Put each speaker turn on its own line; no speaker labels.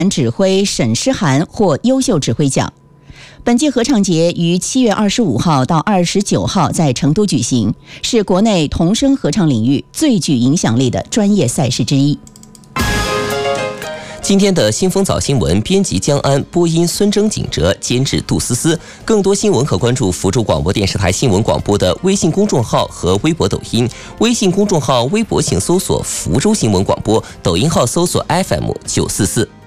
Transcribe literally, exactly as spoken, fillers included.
指挥沈诗涵获优秀指挥奖。本届合唱节于七月二十五号到二十九号在成都举行，是国内童声合唱领域最具影响力的专业赛事之一。
今天的新风早新闻，编辑江安，播音孙征、景哲，监制杜思思。更多新闻可关注福州广播电视台新闻广播的微信公众号和微博、抖音。微信公众号、微博请搜索福州新闻广播，抖音号搜索 F M 九四四。